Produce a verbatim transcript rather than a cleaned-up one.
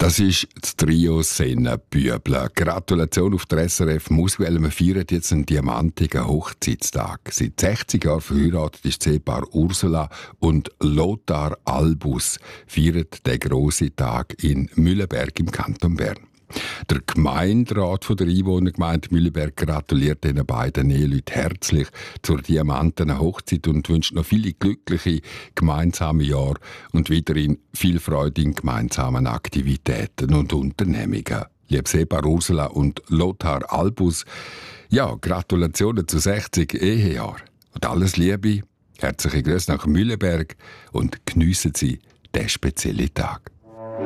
Das ist das Trio Sennenbübler. Gratulation auf der S R F Musik, weil wir feiern jetzt einen diamantigen Hochzeitstag. Seit sechzig Jahren verheiratet ist das Ehepaar Ursula und Lothar Albus feiert den grossen Tag in Mühleberg im Kanton Bern. Der Gemeinderat von der Einwohnergemeinde Mühleberg gratuliert den beiden Eheleuten herzlich zur diamantenen Hochzeit und wünscht noch viele glückliche gemeinsame Jahre und weiterhin viel Freude in gemeinsamen Aktivitäten und Unternehmungen. Liebes Ehepaar Ursula und Lothar Albus, ja, Gratulationen zu sechzig Ehejahren. Und alles Liebe, herzliche Grüße nach Mühleberg und geniessen Sie diesen speziellen Tag.